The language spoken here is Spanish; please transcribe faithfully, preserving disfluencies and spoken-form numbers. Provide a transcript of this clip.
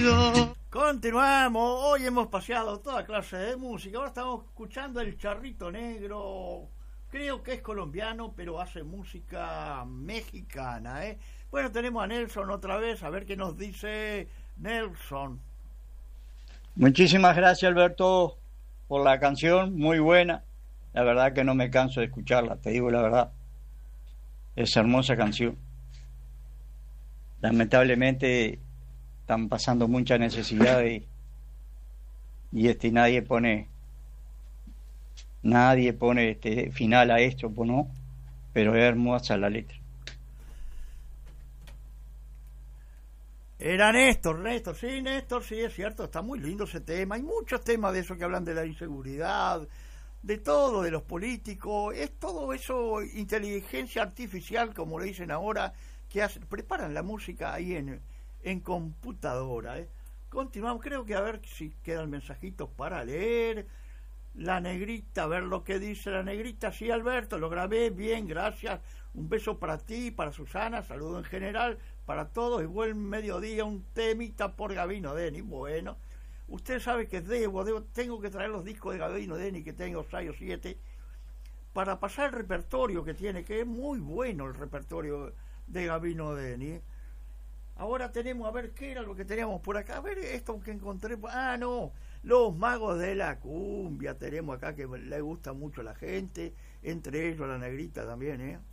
Continuamos, hoy hemos paseado toda clase de música, ahora estamos escuchando el Charrito Negro, creo que es colombiano, pero hace música mexicana, ¿eh? Bueno, tenemos a Nelson otra vez, a ver qué nos dice Nelson. Muchísimas gracias, Alberto, por la canción, muy buena, la verdad que no me canso de escucharla, te digo la verdad, es hermosa canción. Lamentablemente están pasando mucha necesidad y, y este nadie pone nadie pone este final a esto, pues no, pero es hermosa la letra. Era Néstor, Néstor, sí, Néstor, sí, es cierto, está muy lindo ese tema, hay muchos temas de eso que hablan de la inseguridad, de todo, de los políticos, es todo eso, inteligencia artificial, como le dicen ahora, que hacen, preparan la música ahí en en computadora, ¿eh? Continuamos, creo que a ver si quedan mensajitos para leer. La negrita, a ver lo que dice la negrita. Sí, Alberto, lo grabé bien, gracias. Un beso para ti, para Susana, saludo en general para todos y buen mediodía, un temita por Gabino Deni. Bueno, usted sabe que debo, debo tengo que traer los discos de Gabino Deni, que tengo seis o siete, para pasar el repertorio que tiene, que es muy bueno el repertorio de Gabino Deni, ¿eh? Ahora tenemos, a ver, ¿qué era lo que teníamos por acá? A ver, esto que encontré... Ah, no, los magos de la cumbia tenemos acá, que le gusta mucho a la gente, entre ellos la negrita también, ¿eh?